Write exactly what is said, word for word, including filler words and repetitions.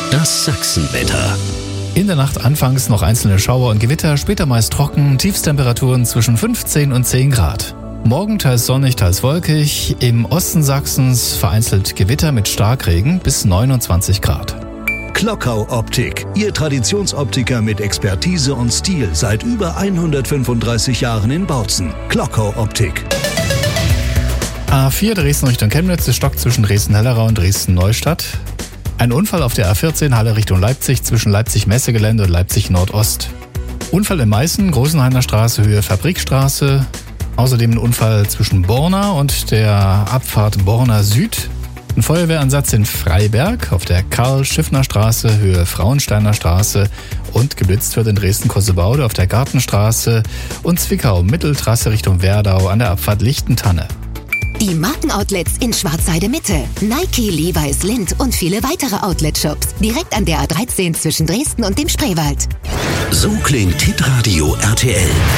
Das Sachsenwetter. In der Nacht anfangs noch einzelne Schauer und Gewitter, später meist trocken, Tiefstemperaturen zwischen fünfzehn und zehn Grad. Morgen teils sonnig, teils wolkig, im Osten Sachsens vereinzelt Gewitter mit Starkregen bis neunundzwanzig Grad. Klockau Optik, Ihr Traditionsoptiker mit Expertise und Stil seit über hundertfünfunddreißig Jahren in Bautzen. Klockau Optik. A vier Dresden Richtung Chemnitz, es stockt zwischen Dresden-Hellerau und Dresden-Neustadt. Ein Unfall auf der A vierzehn Halle Richtung Leipzig zwischen Leipzig-Messegelände und Leipzig-Nordost. Unfall in Meißen, Großenhainer Straße, Höhe Fabrikstraße. Außerdem ein Unfall zwischen Borna und der Abfahrt Borna Süd. Ein Feuerwehransatz in Freiberg auf der Karl-Schiffner Straße, Höhe Frauensteiner Straße. Und geblitzt wird in Dresden-Kossebaude auf der Gartenstraße und Zwickau Mitteltrasse Richtung Werdau an der Abfahrt Lichtentanne. Die Markenoutlets in Schwarzheide Mitte. Nike, Levi's, Lindt und viele weitere Outlet-Shops. Direkt an der A dreizehn zwischen Dresden und dem Spreewald. So klingt Hitradio R T L.